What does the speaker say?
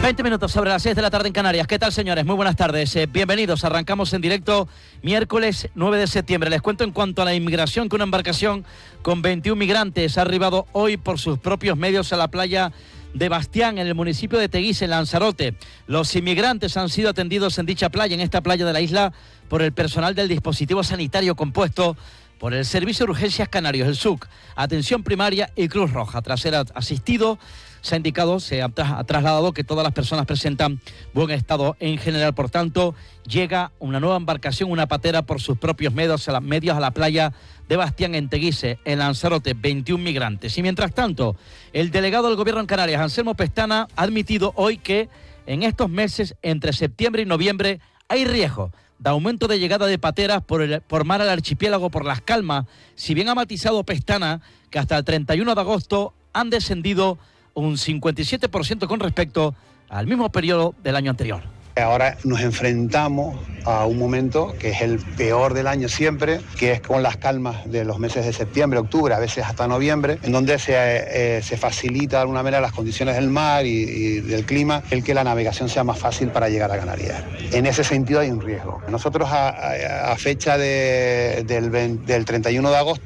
20 minutos sobre las 6 de la tarde en Canarias. ¿Qué tal, señores? Muy buenas tardes. Bienvenidos. Arrancamos en directo miércoles 9 de septiembre. Les cuento en cuanto a la inmigración que una embarcación con 21 migrantes ha arribado hoy por sus propios medios a la playa de Bastián, en el municipio de Teguise, en Lanzarote. Los inmigrantes han sido atendidos en dicha playa, en esta playa de la isla, por el personal del dispositivo sanitario compuesto por el Servicio de Urgencias Canarios, el SUC, Atención Primaria y Cruz Roja. Tras ser asistido, se ha indicado, se ha trasladado que todas las personas presentan buen estado en general. Por tanto, llega una nueva embarcación, una patera, por sus propios medios a la playa de Bastián, en Teguise, en Lanzarote, 21 migrantes. Y mientras tanto, el delegado del Gobierno en Canarias, Anselmo Pestana, ha admitido hoy que en estos meses, entre septiembre y noviembre, hay riesgo de aumento de llegada de pateras por mar al archipiélago por las calmas. Si bien ha matizado Pestana que hasta el 31 de agosto han descendido un 57% con respecto al mismo periodo del año anterior. Ahora nos enfrentamos a un momento que es el peor del año siempre, que es con las calmas de los meses de septiembre, octubre, a veces hasta noviembre, en donde se facilita de alguna manera las condiciones del mar y del clima, el que la navegación sea más fácil para llegar a Canarias. En ese sentido hay un riesgo. Nosotros a fecha del 31 de agosto